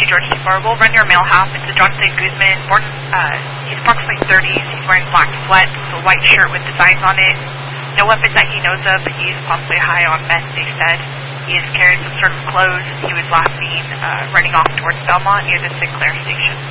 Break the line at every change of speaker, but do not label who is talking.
George T4. We'll run your mail half. It's a Jonathan Guzman. He's approximately 30s. He's wearing black sweats, a white shirt with designs on it. No weapons that he knows of. He's possibly high on meth, they said. He is carrying some sort of clothes. He was last seen running off towards Belmont near the Sinclair station.